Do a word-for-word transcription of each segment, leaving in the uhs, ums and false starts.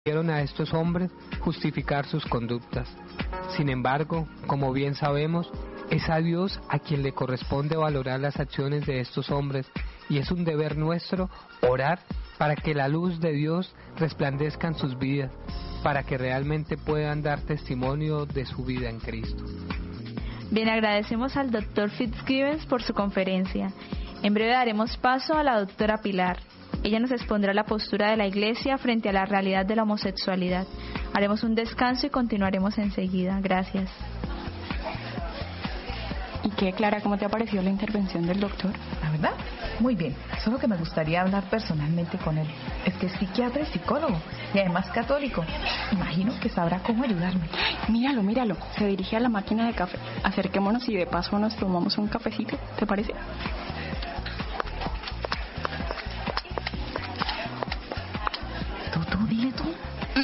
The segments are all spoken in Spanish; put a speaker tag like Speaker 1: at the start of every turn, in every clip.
Speaker 1: Dieron a estos hombres justificar sus conductas. Sin embargo, como bien sabemos, es a Dios a quien le corresponde valorar las acciones de estos hombres, y es un deber nuestro orar para que la luz de Dios resplandezca en sus vidas, para que realmente puedan dar testimonio de su vida en Cristo.
Speaker 2: Bien, agradecemos al doctor Fitzgibbons por su conferencia. En breve daremos paso a la doctora Pilar. Ella nos expondrá la postura de la Iglesia frente a la realidad de la homosexualidad. Haremos un descanso y continuaremos enseguida. Gracias.
Speaker 3: ¿Y qué, Clara, cómo te ha parecido la intervención del doctor?
Speaker 4: La verdad, muy bien. Solo que me gustaría hablar personalmente con él. Es que es psiquiatra y psicólogo, y además católico. Imagino que sabrá cómo ayudarme.
Speaker 3: Ay, míralo, míralo. Se dirige a la máquina de café. Acerquémonos y de paso nos tomamos un cafecito. ¿Te parece?
Speaker 4: Tú, tú, dile tú.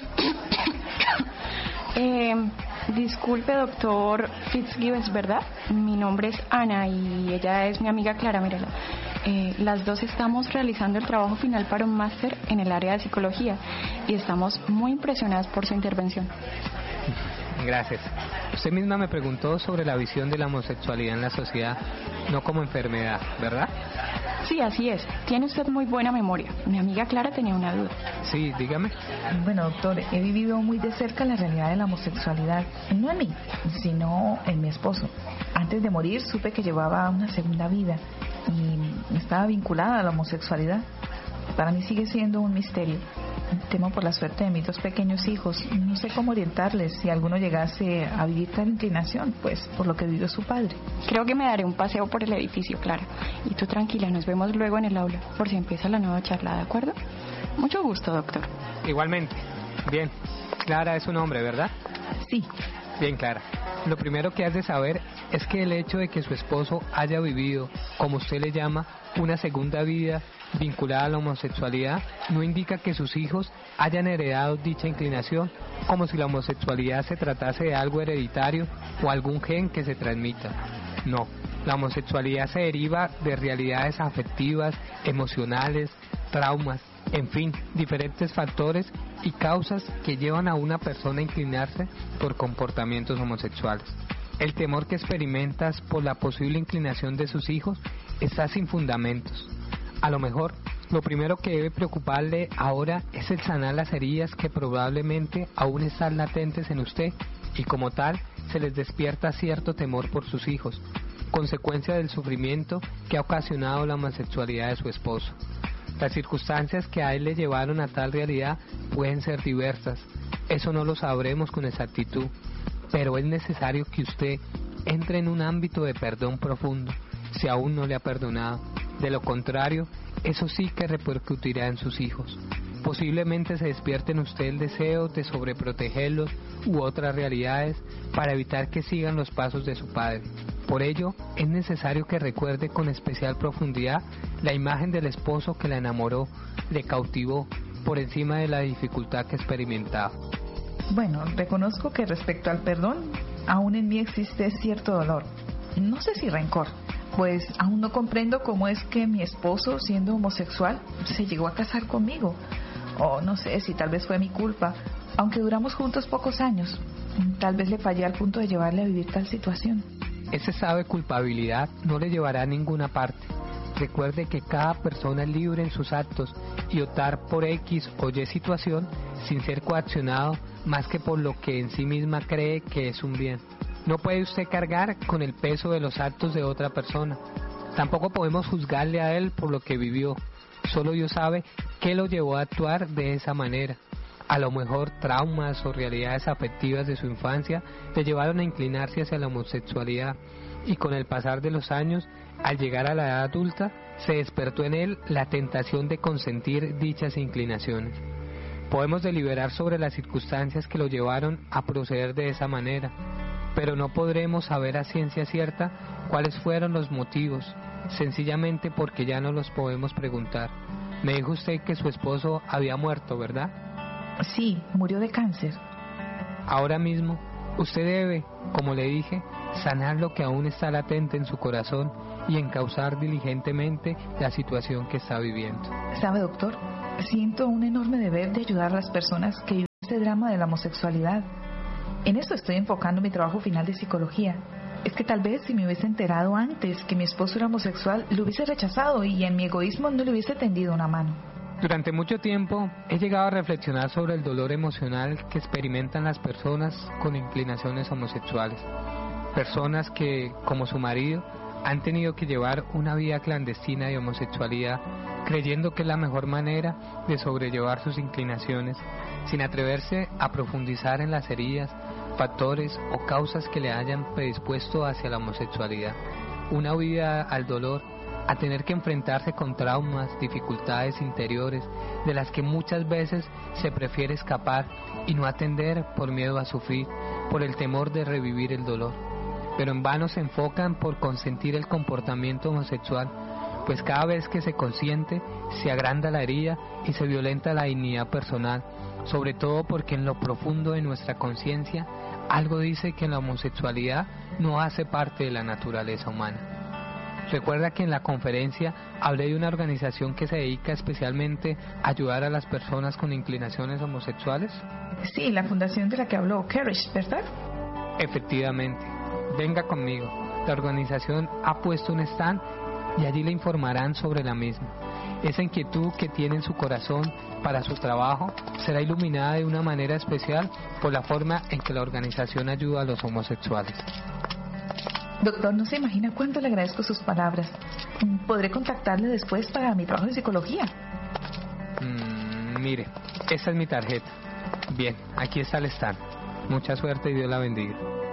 Speaker 3: eh... Disculpe, doctor Fitzgibbons, ¿verdad? Mi nombre es Ana y ella es mi amiga Clara, mírala. Eh, las dos estamos realizando el trabajo final para un máster en el área de psicología y estamos muy impresionadas por su intervención.
Speaker 1: Gracias. Usted misma me preguntó sobre la visión de la homosexualidad en la sociedad, no como enfermedad, ¿verdad?
Speaker 3: Sí, así es. Tiene usted muy buena memoria. Mi amiga Clara tenía una duda.
Speaker 1: Sí, dígame.
Speaker 4: Bueno, doctor, he vivido muy de cerca la realidad de la homosexualidad. No en mí, sino en mi esposo. Antes de morir supe que llevaba una segunda vida y estaba vinculada a la homosexualidad. Para mí sigue siendo un misterio. Temo por la suerte de mis dos pequeños hijos. No sé cómo orientarles si alguno llegase a vivir tal inclinación, pues por lo que vivió su padre.
Speaker 3: Creo que me daré un paseo por el edificio, Clara. Y tú tranquila, nos vemos luego en el aula, por si empieza la nueva charla, ¿de acuerdo? Mucho gusto, doctor.
Speaker 1: Igualmente. Bien. Clara es un hombre, ¿verdad?
Speaker 4: Sí.
Speaker 1: Bien, Clara. Lo primero que has de saber es que el hecho de que su esposo haya vivido, como usted le llama, una segunda vida vinculada a la homosexualidad, no indica que sus hijos hayan heredado dicha inclinación, como si la homosexualidad se tratase de algo hereditario o algún gen que se transmita. No, la homosexualidad se deriva de realidades afectivas, emocionales, traumas, en fin, diferentes factores y causas que llevan a una persona a inclinarse por comportamientos homosexuales. El temor que experimentas por la posible inclinación de sus hijos está sin fundamentos. A lo mejor, lo primero que debe preocuparle ahora es el sanar las heridas que probablemente aún están latentes en usted y como tal se les despierta cierto temor por sus hijos, consecuencia del sufrimiento que ha ocasionado la homosexualidad de su esposo. Las circunstancias que a él le llevaron a tal realidad pueden ser diversas, eso no lo sabremos con exactitud, pero es necesario que usted entre en un ámbito de perdón profundo, si aún no le ha perdonado. De lo contrario, eso sí que repercutirá en sus hijos. Posiblemente se despierte en usted el deseo de sobreprotegerlos u otras realidades para evitar que sigan los pasos de su padre. Por ello, es necesario que recuerde con especial profundidad la imagen del esposo que la enamoró, le cautivó, por encima de la dificultad que experimentaba.
Speaker 4: Bueno, reconozco que respecto al perdón, aún en mí existe cierto dolor. No sé si rencor, pues aún no comprendo cómo es que mi esposo, siendo homosexual, se llegó a casar conmigo. O no sé si tal vez fue mi culpa, aunque duramos juntos pocos años. Tal vez le fallé al punto de llevarle a vivir tal situación.
Speaker 1: Ese sabe culpabilidad no le llevará a ninguna parte. Recuerde que cada persona es libre en sus actos y optar por X o Y situación sin ser coaccionado más que por lo que en sí misma cree que es un bien. No puede usted cargar con el peso de los actos de otra persona. Tampoco podemos juzgarle a él por lo que vivió. Solo Dios sabe qué lo llevó a actuar de esa manera. A lo mejor traumas o realidades afectivas de su infancia le llevaron a inclinarse hacia la homosexualidad y con el pasar de los años, al llegar a la edad adulta, se despertó en él la tentación de consentir dichas inclinaciones. Podemos deliberar sobre las circunstancias que lo llevaron a proceder de esa manera, pero no podremos saber a ciencia cierta cuáles fueron los motivos, sencillamente porque ya no los podemos preguntar. Me dijo usted que su esposo había muerto, ¿verdad?
Speaker 4: Sí, murió de cáncer.
Speaker 1: Ahora mismo, usted debe, como le dije, sanar lo que aún está latente en su corazón y encauzar diligentemente la situación que está viviendo.
Speaker 4: ¿Sabe, doctor? Siento un enorme deber de ayudar a las personas que este drama de la homosexualidad. En esto estoy enfocando mi trabajo final de psicología. Es que tal vez si me hubiese enterado antes que mi esposo era homosexual, lo hubiese rechazado y en mi egoísmo no le hubiese tendido una mano.
Speaker 1: Durante mucho tiempo he llegado a reflexionar sobre el dolor emocional que experimentan las personas con inclinaciones homosexuales. Personas que, como su marido, han tenido que llevar una vida clandestina de homosexualidad, creyendo que es la mejor manera de sobrellevar sus inclinaciones, sin atreverse a profundizar en las heridas, factores o causas que le hayan predispuesto hacia la homosexualidad. Una huida al dolor, a tener que enfrentarse con traumas, dificultades interiores, de las que muchas veces se prefiere escapar y no atender por miedo a sufrir, por el temor de revivir el dolor. Pero en vano se enfocan por consentir el comportamiento homosexual, pues cada vez que se consiente, se agranda la herida y se violenta la dignidad personal, sobre todo porque en lo profundo de nuestra conciencia, algo dice que la homosexualidad no hace parte de la naturaleza humana. Recuerda que en la conferencia hablé de una organización que se dedica especialmente a ayudar a las personas con inclinaciones homosexuales.
Speaker 4: Sí, la fundación de la que habló Courage, ¿verdad?
Speaker 1: Efectivamente. Venga conmigo. La organización ha puesto un stand y allí le informarán sobre la misma. Esa inquietud que tiene en su corazón para su trabajo será iluminada de una manera especial por la forma en que la organización ayuda a los homosexuales.
Speaker 4: Doctor, no se imagina cuánto le agradezco sus palabras. ¿Podré contactarle después para mi trabajo de psicología?
Speaker 1: Mm, mire, esta es mi tarjeta. Bien, aquí está el stand. Mucha suerte y Dios la bendiga.